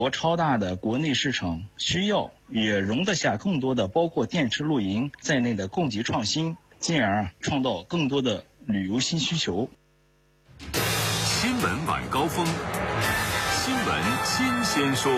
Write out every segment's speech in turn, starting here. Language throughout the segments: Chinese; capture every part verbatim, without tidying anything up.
国超大的国内市场需要，也容得下更多的包括电池露营在内的供给创新，进而创造更多的旅游新需求。 新闻晚高峰，新闻新鲜说。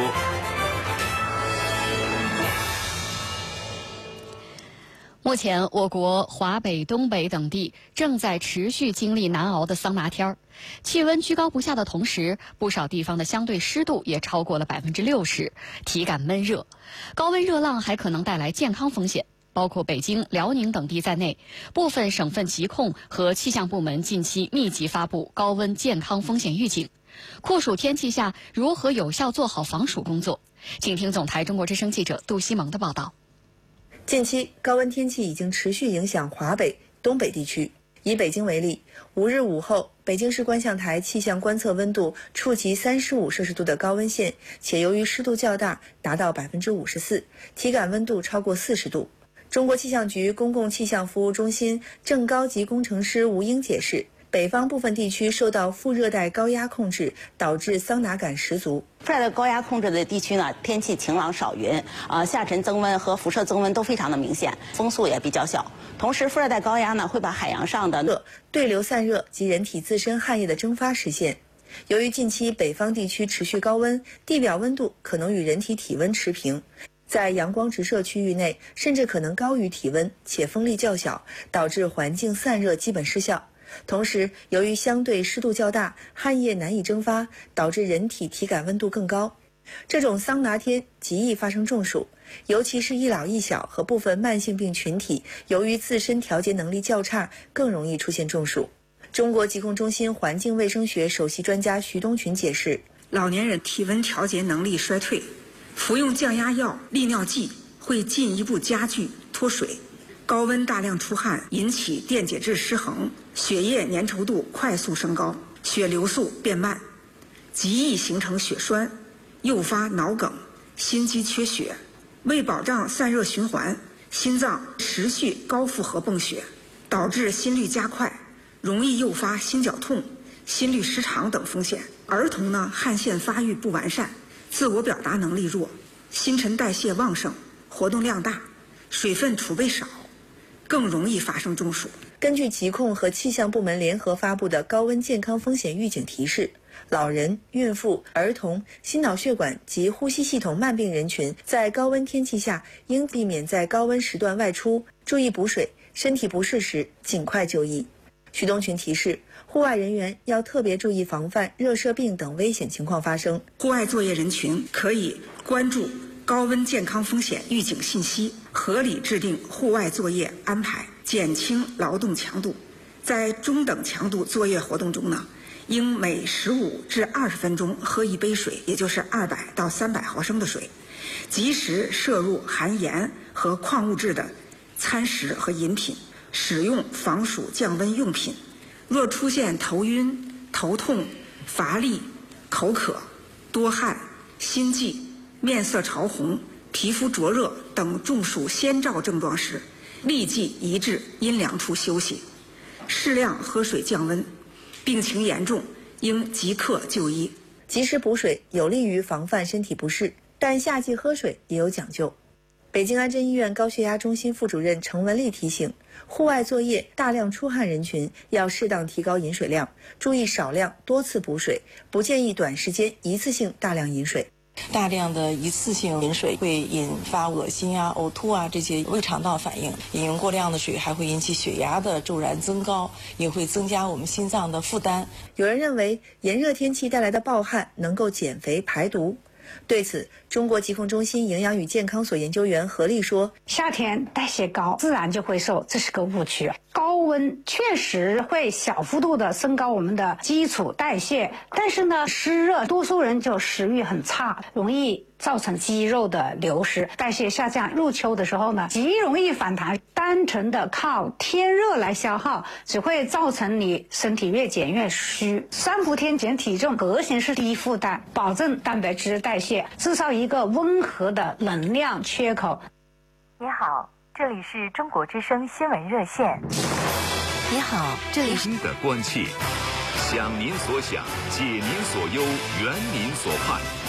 目前，我国华北、东北等地正在持续经历难熬的桑拿天儿，气温居高不下的同时，不少地方的相对湿度也超过了百分之六十，体感闷热。高温热浪还可能带来健康风险，包括北京、辽宁等地在内，部分省份疾控和气象部门近期密集发布高温健康风险预警。酷暑天气下，如何有效做好防暑工作？请听总台中国之声记者杜西蒙的报道。 近期高温天气已经持续影响华北、东北地区。以北京为例，五日午后，北京市观象台气象观测温度触及三十五摄氏度的高温线，且由于湿度较大，达到百分之五十四，体感温度超过四十度。中国气象局公共气象服务中心正高级工程师吴英解释，北方部分地区受到副热带高压控制，导致桑拿感十足。 副热带高压控制的地区呢，天气晴朗少云，呃，下沉增温和辐射增温都非常的明显，风速也比较小。同时，副热带高压呢会把海洋上的热对流散热及人体自身汗液的蒸发实现。由于近期北方地区持续高温，地表温度可能与人体体温持平，在阳光直射区域内，甚至可能高于体温，且风力较小，导致环境散热基本失效。同时，由于相对湿度较大，汗液难以蒸发，导致人体体感温度更高。这种桑拿天极易发生中暑，尤其是一老一小和部分慢性病群体，由于自身调节能力较差，更容易出现中暑。中国疾控中心环境卫生学首席专家徐东群解释， 老年人体温调节能力衰退，服用降压药、利尿剂会进一步加剧脱水。高温大量出汗引起电解质失衡，血液粘稠度快速升高，血流速变慢，极易形成血栓，诱发脑梗、心肌缺血。为保障散热循环，心脏持续高负荷泵血，导致心率加快，容易诱发心绞痛、心律失常等风险。儿童呢，汗腺发育不完善，自我表达能力弱，新陈代谢旺盛，活动量大，水分储备少，更容易发生中暑。 根据疾控和气象部门联合发布的高温健康风险预警提示，老人、孕妇、儿童、心脑血管及呼吸系统慢病人群在高温天气下应避免在高温时段外出，注意补水，身体不适时尽快就医。徐东群提示，户外人员要特别注意防范热射病等危险情况发生。 户外作业人群可以关注高温健康风险预警信息，合理制定户外作业安排，减轻劳动强度。在中等强度作业活动中呢，应每十五至二十分钟喝一杯水，也就是二百到三百毫升的水，及时摄入含盐和矿物质的餐食和饮品，使用防暑降温用品。若出现头晕、头痛、乏力、口渴、多汗、心悸、面色潮红、皮肤灼热等中暑先兆症状时，立即移至阴凉处休息，适量喝水降温，病情严重应即刻就医。 及时补水有利于防范身体不适，但夏季喝水也有讲究。北京安贞医院高血压中心副主任程文丽提醒，户外作业大量出汗人群要适当提高饮水量，注意少量多次补水，不建议短时间一次性大量饮水。 大量的一次性饮水会引发恶心啊、呕吐啊这些胃肠道反应。饮用过量的水还会引起血压的骤然增高，也会增加我们心脏的负担。 有人认为炎热天气带来的暴汗能够减肥排毒。对此，中国疾控中心营养与健康所研究员何丽说， 夏天代谢高，自然就会瘦，这是个误区。高温确实会小幅度的升高我们的基础代谢，但是呢，湿热多数人就食欲很差，容易造成肌肉的流失，代谢下降。入秋的时候呢，极容易反弹。单纯的靠天热来消耗，只会造成你身体越减越虚。三伏天减体重，核心是低负担，保证蛋白质代谢，制造一个温和的能量缺口。 你好，这里是中国之声新闻热线。 你好，这里是新的关切，想您所想，解您所忧，圆您所盼。